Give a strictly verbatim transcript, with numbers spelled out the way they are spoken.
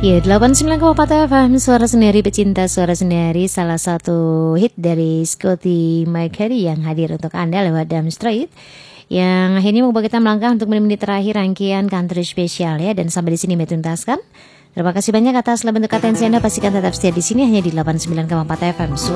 Ya, delapan puluh sembilan koma empat F M, suara sendiri pecinta suara sendiri, salah satu hit dari Scotty McCreery yang hadir untuk Anda lewat Damn Straight, yang akhirnya membuat kita melangkah untuk menit-menit terakhir rangkaian country spesial ya. Dan sampai di sini metuntaskan. Terima kasih banyak atas bentuk atensi Anda, pastikan tetap setia di sini hanya di delapan puluh sembilan koma empat F M.